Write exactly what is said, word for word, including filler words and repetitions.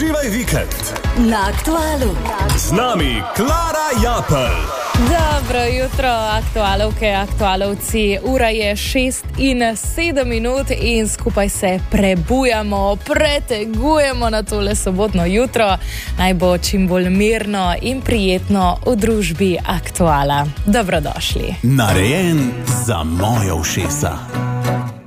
Uživaj vikend na Aktualu. Z nami Klara Japelj. Dobro jutro, aktualovke, aktualovci. Ura je šest in sedem minut in skupaj se prebujamo, pretegujemo na tole sobotno jutro. Naj bo čim bolj mirno in prijetno v družbi Aktuala. Dobrodošli. Narejen za moje ušesa.